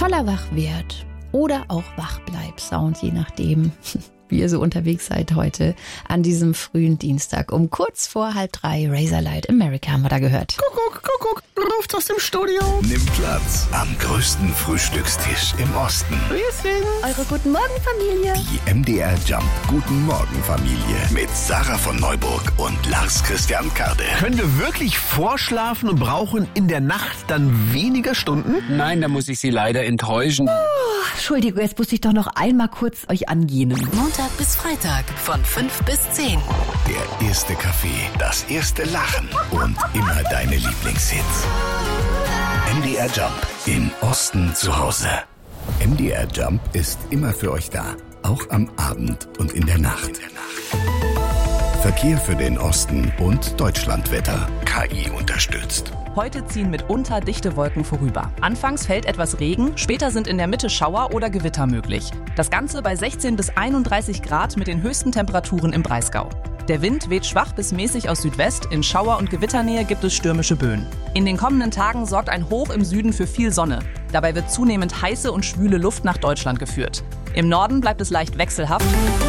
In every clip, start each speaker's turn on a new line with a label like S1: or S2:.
S1: toller Wachwert oder auch Wachbleib-Sound, je nachdem, wie ihr so unterwegs seid heute an diesem frühen Dienstag. Um kurz vor 2:30 Razorlight America haben wir da gehört.
S2: Kuckuck, ruft aus dem Studio.
S3: Nimm Platz am größten Frühstückstisch im Osten.
S2: Wir sind
S4: Eure Guten Morgen Familie.
S3: Die MDR Jump Guten Morgen Familie mit Sarah von Neuburg und Lars Christian Kade.
S2: Können wir wirklich vorschlafen und brauchen in der Nacht dann weniger Stunden?
S5: Nein, da muss ich Sie leider enttäuschen.
S4: Entschuldigung, jetzt muss ich doch noch einmal kurz euch angehen.
S6: Montag bis Freitag von 5 bis 10.
S3: Der erste Kaffee, das erste Lachen und immer deine Lieblingshits. MDR Jump im Osten zu Hause. MDR Jump ist immer für euch da, auch am Abend und in der Nacht. Verkehr für den Osten und Deutschlandwetter. KI unterstützt.
S7: Heute ziehen mitunter dichte Wolken vorüber. Anfangs fällt etwas Regen, später sind in der Mitte Schauer oder Gewitter möglich. Das Ganze bei 16 bis 31 Grad mit den höchsten Temperaturen im Breisgau. Der Wind weht schwach bis mäßig aus Südwest, in Schauer- und Gewitternähe gibt es stürmische Böen. In den kommenden Tagen sorgt ein Hoch im Süden für viel Sonne. Dabei wird zunehmend heiße und schwüle Luft nach Deutschland geführt. Im Norden bleibt es leicht wechselhaft.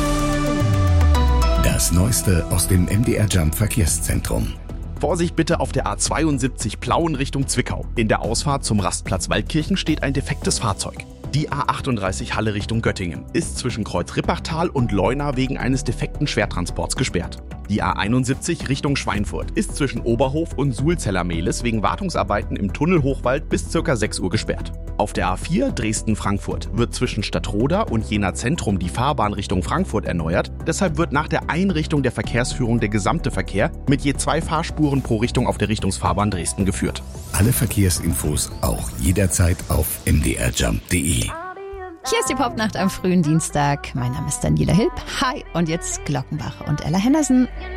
S3: Das Neueste aus dem MDR Jump Verkehrszentrum.
S8: Vorsicht bitte auf der A72 Plauen Richtung Zwickau. In der Ausfahrt zum Rastplatz Waldkirchen steht ein defektes Fahrzeug. Die A38 Halle Richtung Göttingen ist zwischen Kreuz Rippachtal und Leuna wegen eines defekten Schwertransports gesperrt. Die A71 Richtung Schweinfurt ist zwischen Oberhof und Sulzeller-Mehlis wegen Wartungsarbeiten im Tunnel Hochwald bis ca. 6 Uhr gesperrt. Auf der A4 Dresden-Frankfurt wird zwischen Stadtroda und Jena Zentrum die Fahrbahn Richtung Frankfurt erneuert. Deshalb wird nach der Einrichtung der Verkehrsführung der gesamte Verkehr mit je 2 Fahrspuren pro Richtung auf der Richtungsfahrbahn Dresden geführt.
S3: Alle Verkehrsinfos auch jederzeit auf mdrjump.de.
S1: Hier ist die Popnacht am frühen Dienstag. Mein Name ist Daniela Hilb. Hi und jetzt Glockenbach und Ella Henderson.